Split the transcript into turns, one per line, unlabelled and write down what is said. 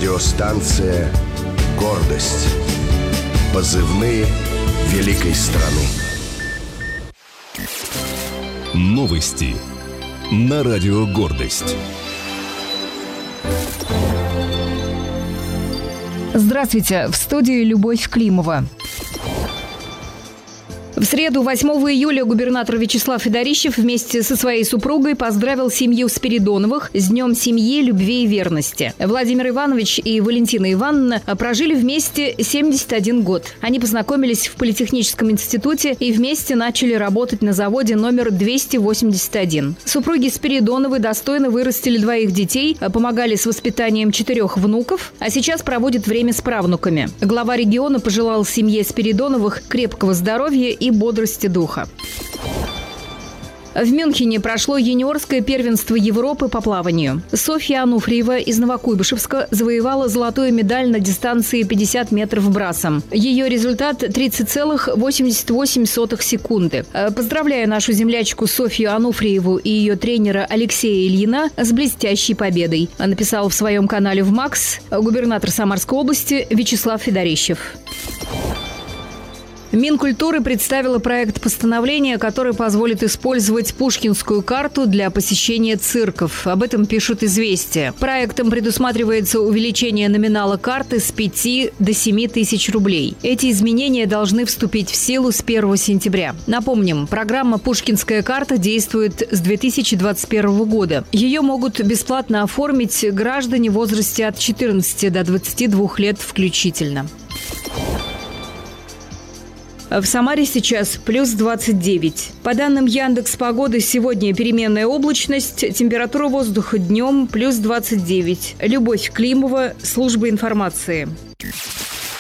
Радиостанция «Гордость». Позывные великой страны.
Новости на радио «Гордость».
Здравствуйте, в студии Любовь Климова. В среду, 8 июля, губернатор Вячеслав Федорищев вместе со своей супругой поздравил семью Спиридоновых с Днем семьи, любви и верности. Владимир Иванович и Валентина Ивановна прожили вместе 71 год. Они познакомились в Политехническом институте и вместе начали работать на заводе номер 281. Супруги Спиридоновы достойно вырастили двоих детей, помогали с воспитанием 4 внуков, а сейчас проводят время с правнуками. Глава региона пожелал семье Спиридоновых крепкого здоровья и бодрости духа. В Мюнхене прошло юниорское первенство Европы по плаванию. Софья Ануфриева из Новокуйбышевска завоевала золотую медаль на дистанции 50 метров брасом. Ее результат – 30,88 секунды. Поздравляю нашу землячку Софью Ануфриеву и ее тренера Алексея Ильина с блестящей победой, написал в своем канале в МАКС губернатор Самарской области Вячеслав Федорищев. Минкультуры представила проект постановления, который позволит использовать Пушкинскую карту для посещения цирков. Об этом пишут «Известия». Проектом предусматривается увеличение номинала карты с 5 до 7 тысяч рублей. Эти изменения должны вступить в силу с 1 сентября. Напомним, программа «Пушкинская карта» действует с 2021 года. Ее могут бесплатно оформить граждане в возрасте от 14 до 22 лет включительно. В Самаре сейчас плюс 29. По данным Яндекс.Погоды, сегодня переменная облачность, температура воздуха днем плюс 29. Любовь Климова, служба информации.